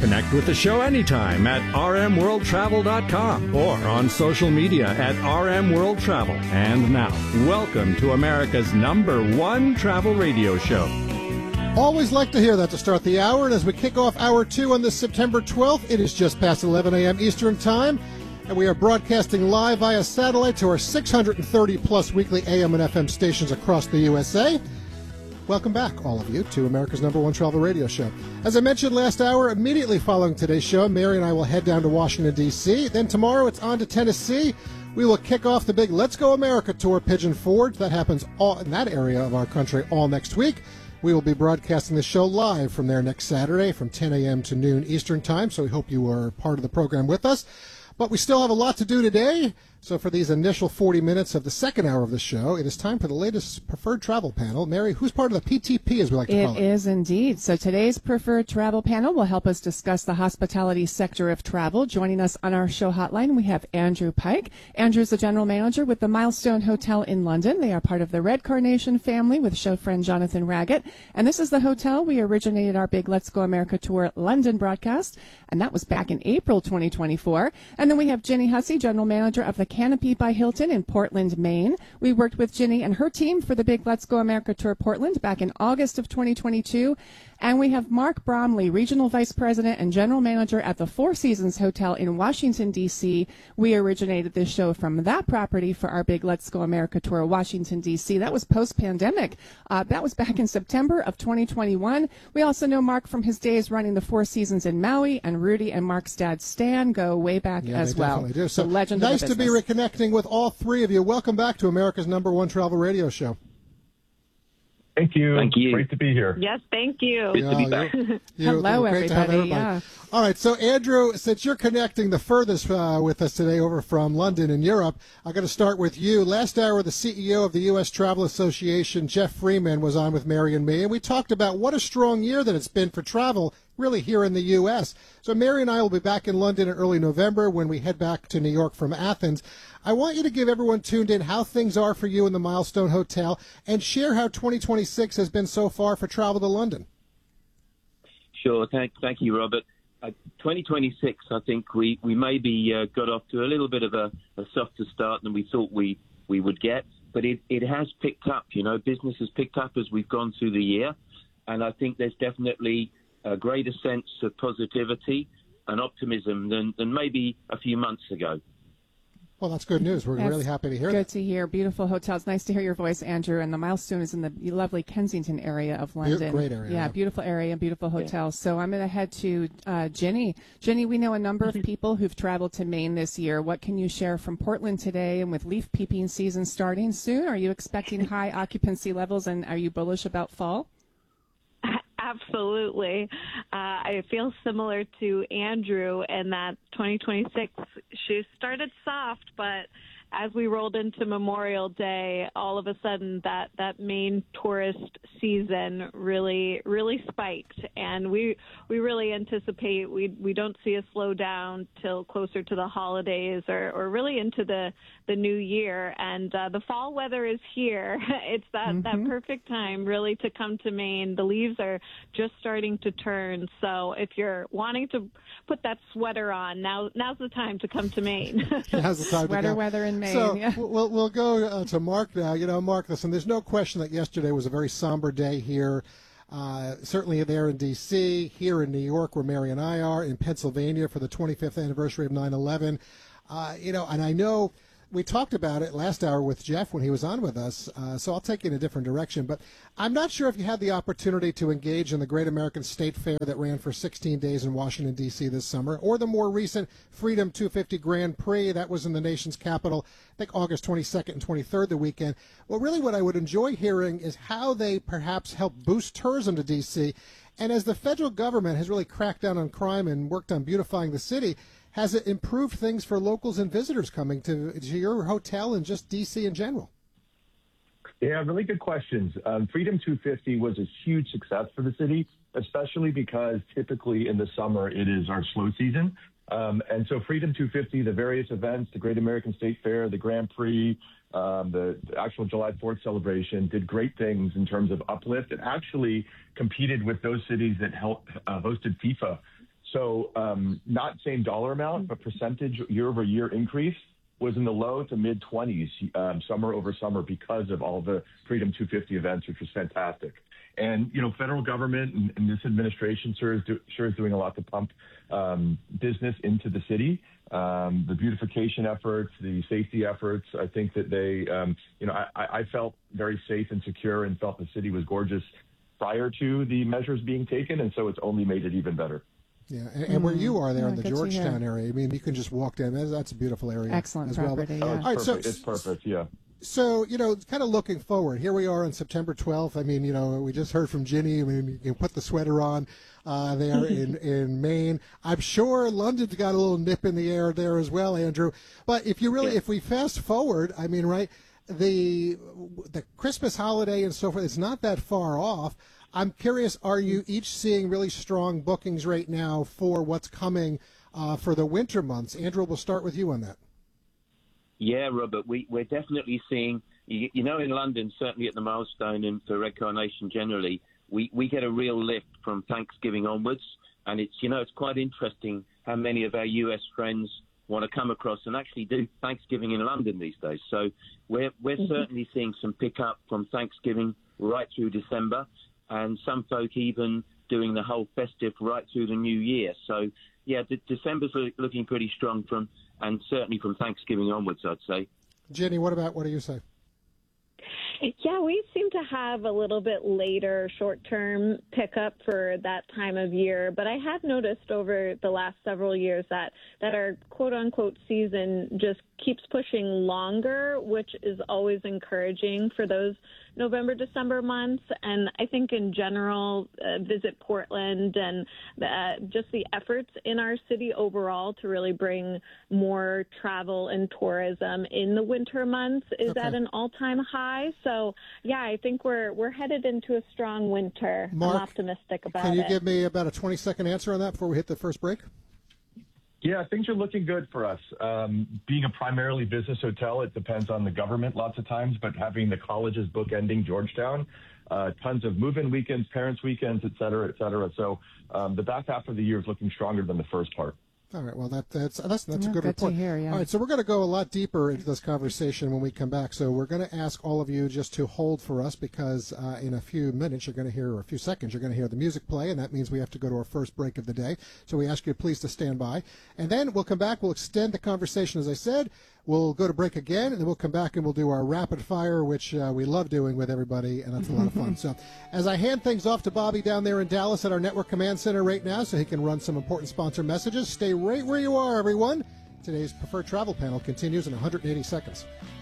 Connect with the show anytime at rmworldtravel.com or on social media at rmworldtravel. And now, welcome to America's #1 travel radio show. Always like to hear that to start the hour. And as we kick off hour 2 on this September 12th, it is just past 11 a.m. Eastern Time. And we are broadcasting live via satellite to our 630-plus weekly AM and FM stations across the USA. Welcome back, all of you, to America's #1 travel radio show. As I mentioned last hour, immediately following today's show, Mary and I will head down to Washington, D.C. Then tomorrow it's on to Tennessee. We will kick off the big Let's Go America tour, Pigeon Forge. That happens all in that area of our country all next week. We will be broadcasting the show live from there next Saturday from 10 a.m. to noon Eastern Time, so we hope you are part of the program with us. But we still have a lot to do today. So for these initial 40 minutes of the second hour of the show, it is time for the latest preferred travel panel. Mary, who's part of the PTP, as we like to call it? It is indeed. So today's preferred travel panel will help us discuss the hospitality sector of travel. Joining us on our show hotline, we have Andrew Pike. Andrew's the general manager with the Milestone Hotel in London. They are part of the Red Carnation family with show friend Jonathan Raggett. And this is the hotel we originated our big Let's Go America Tour London broadcast. And that was back in April 2024. And then we have Jenny Hussey, general manager of the Canopy by Hilton in Portland, Maine. We worked with Jenny and her team for the big Let's Go America Tour Portland back in August of 2022. And we have Mark Bromley, regional vice president and general manager at the Four Seasons Hotel in Washington, D.C. We originated this show from that property for our big Let's Go America Tour Washington, D.C. That was post-pandemic. That was back in September of 2021. We also know Mark from his days running the Four Seasons in Maui, and Rudy and Mark's dad Stan go way back as well. Do. So legend nice of the to be reconnecting with all three of you. Welcome back to America's #1 travel radio show. Thank you. Thank you. Great to be here. Yes, thank you. Good to be back. Hello, great to have everybody. everybody. Yeah. All right, so Andrew, since you're connecting the furthest with us today over from London in Europe, I'm going to start with you. Last hour, the CEO of the U.S. Travel Association, Jeff Freeman, was on with Mary and me, and we talked about what a strong year that it's been for travel really here in the U.S. So Mary and I will be back in London in early November when we head back to New York from Athens. I want you to give everyone tuned in how things are for you in the Milestone Hotel and share how 2026 has been so far for travel to London. Sure. Thank you, Robert. 2026, I think we maybe got off to a little bit of a softer start than we thought we would get, but it has picked up. You know, business has picked up as we've gone through the year, and I think there's definitely a greater sense of positivity and optimism than maybe a few months ago. Well, that's good news. We're really happy to hear that. Good to hear. Beautiful hotels. Nice to hear your voice, Andrew. And the Milestone is in the lovely Kensington area of London. Great area. Yeah, beautiful area and beautiful hotels. So I'm going to head to Jenny. Jenny, we know a number of people who've traveled to Maine this year. What can you share from Portland today? And with leaf peeping season starting soon, are you expecting high occupancy levels, and are you bullish about fall? Absolutely. I feel similar to Andrew in that 2026, she started soft, but as we rolled into Memorial Day, all of a sudden that main tourist season really spiked, and we really anticipate we don't see a slowdown till closer to the holidays or really into the new year. And the fall weather is here. It's that perfect time really to come to Maine. The leaves are just starting to turn, so if you're wanting to put that sweater on, now's the time to come to Maine. Now's the time Sweater to go. weather in Maine. So yeah. we'll go to Mark now. You know, Mark, listen, there's no question that yesterday was a very somber day here. Certainly there in D.C., here in New York where Mary and I are, in Pennsylvania for the 25th anniversary of 9/11. And I know we talked about it last hour with Jeff when he was on with us, so I'll take you in a different direction. But I'm not sure if you had the opportunity to engage in the Great American State Fair that ran for 16 days in Washington, D.C. this summer, or the more recent Freedom 250 Grand Prix that was in the nation's capital, I think August 22nd and 23rd the weekend. Well, really what I would enjoy hearing is how they perhaps help boost tourism to D.C. And as the federal government has really cracked down on crime and worked on beautifying the city, has it improved things for locals and visitors coming to your hotel and just D.C. in general? Yeah, really good questions. Freedom 250 was a huge success for the city, especially because typically in the summer it is our slow season. And so Freedom 250, the various events, the Great American State Fair, the Grand Prix, the actual July 4th celebration did great things in terms of uplift. It actually competed with those cities that hosted FIFA. So not same dollar amount, but percentage year-over-year increase was in the low to mid-20s summer over summer because of all the Freedom 250 events, which was fantastic. And, federal government and this administration sure is doing a lot to pump business into the city. The beautification efforts, the safety efforts, I think that they, I felt very safe and secure and felt the city was gorgeous prior to the measures being taken. And so it's only made it even better. Yeah, and where you are there in the Georgetown area, I mean, you can just walk down. That's a beautiful area. Excellent as property. Well. Yeah. All right, so it's perfect. Yeah. So, kind of looking forward, here we are on September 12th. I mean, we just heard from Ginny. I mean, you can put the sweater on there in Maine. I'm sure London's got a little nip in the air there as well, Andrew. But if we fast forward, I mean, right, the Christmas holiday and so forth, it's not that far off. I'm curious, are you each seeing really strong bookings right now for what's coming for the winter months? Andrew, we'll start with you on that. Yeah, Robert, we're definitely seeing, in London, certainly at the Milestone and for Red Carnation generally, we get a real lift from Thanksgiving onwards. And it's quite interesting how many of our US friends want to come across and actually do Thanksgiving in London these days. So we're certainly seeing some pickup from Thanksgiving right through December, and some folk even doing the whole festive right through the new year. So, yeah, December's looking pretty strong and certainly from Thanksgiving onwards, I'd say. Jenny, what do you say? Yeah, we seem to have a little bit later short-term pickup for that time of year, but I have noticed over the last several years that our quote-unquote season just keeps pushing longer, which is always encouraging for those November, December months. And I think in general, Visit Portland and just the efforts in our city overall to really bring more travel and tourism in the winter months is at an all-time high. So, yeah, I think we're headed into a strong winter. Mark, I'm optimistic about it. Can you give me about a 20-second answer on that before we hit the first break? Yeah, things are looking good for us. Being a primarily business hotel, it depends on the government lots of times, but having the colleges bookending Georgetown, tons of move-in weekends, parents' weekends, et cetera, et cetera. So the back half of the year is looking stronger than the first part. All right. Well, that's a good report. To hear, yeah. All right. So we're going to go a lot deeper into this conversation when we come back. So we're going to ask all of you just to hold for us because in a few minutes or a few seconds, you're going to hear the music play, and that means we have to go to our first break of the day. So we ask you please to stand by, and then we'll come back. We'll extend the conversation, as I said. We'll go to break again, and then we'll come back and we'll do our rapid fire, which we love doing with everybody, and that's a lot of fun. So as I hand things off to Bobby down there in Dallas at our Network Command Center right now so he can run some important sponsor messages, stay right where you are, everyone. Today's Preferred Travel Panel continues in 180 seconds.